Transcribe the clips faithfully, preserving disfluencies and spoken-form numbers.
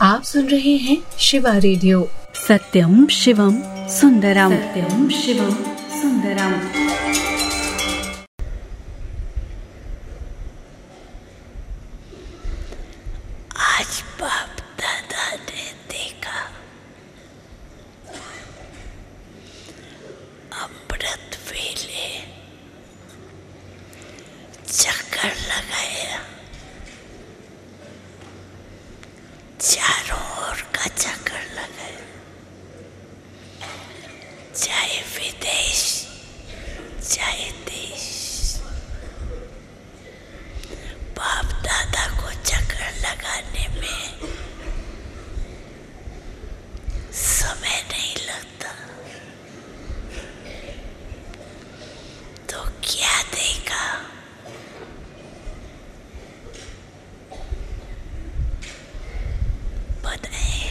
आप सुन रहे हैं शिवा रेडियो। सत्यम शिवम सुंदरम, सत्यम शिवम सुंदरम। आज बाप दादा ने देखा अमृत वेले चक्कर लगाया, चारों ओर का चक्कर लगाया, चाहे विदेश चाहे देश। बाप दादा को चक्कर लगाने में समय नहीं लगता, तो क्या देखा? बताएं।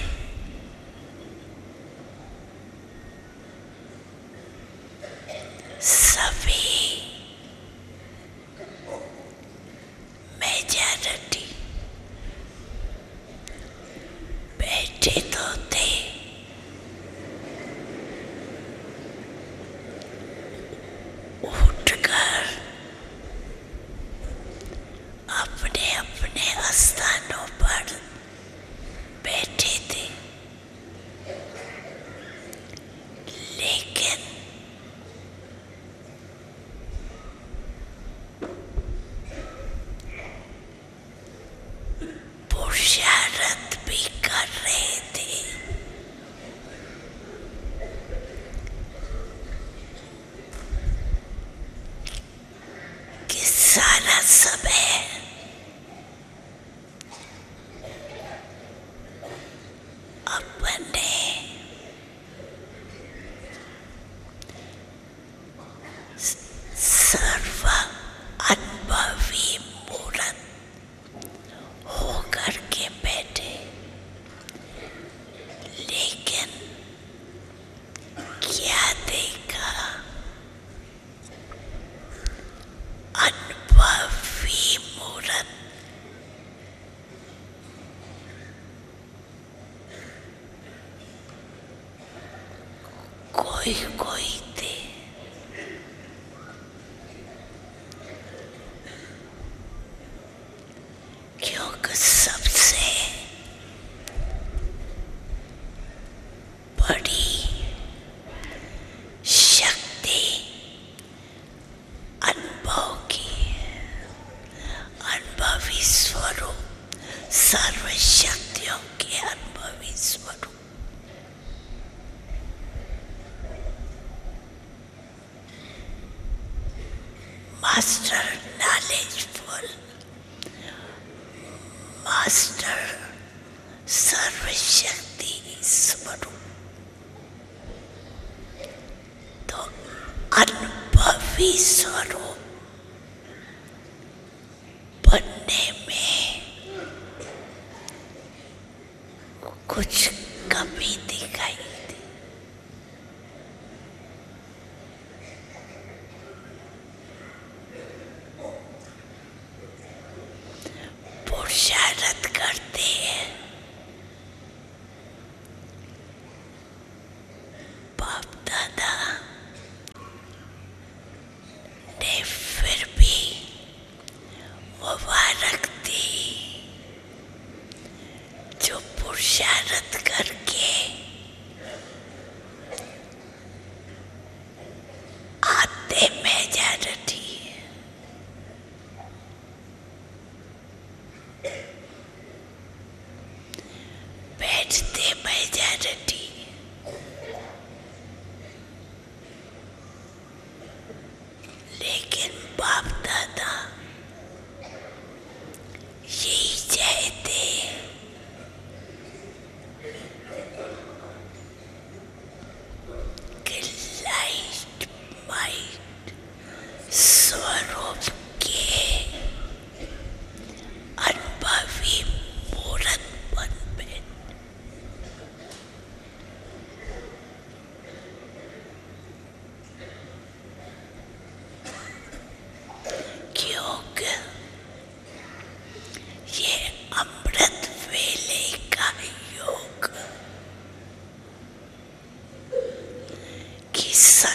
सभी मेजॉरिटी बैठे तो थे, उठकर अपने अपने स्थानों पर बैठे थे, लेकिन पुरुषार्थ भी कर रहे थे। कि सारा समय अपने सर्व अनुभवी मूर्त होकर के बैठे, लेकिन क्या देखा? अनुभवी मूर्त कोई कोई थे। क्योंकि सबसे बड़ी शक्ति अनुभव की, अनुभवी स्वरूप, सर्व शक्तियों के अनुभवी स्वरूप। मास्टर नॉलेजफुल, मास्टर सर्वशक्ति स्वरूप। तो अनुभवी स्वरूप बनने में कुछ कमी दिखाई दी। पुरुषार्थ करते हैं, बाप दादा ने फिर भी मुबारक दी, जो पुरुषार्थ करके आते मेजॉरिटी, बैठते मेजॉरिटी। लेकिन बाप दादा यही चाहते कि लाइट माइट स्वरूप के अनुभवी मूर्त बन बैठ। सर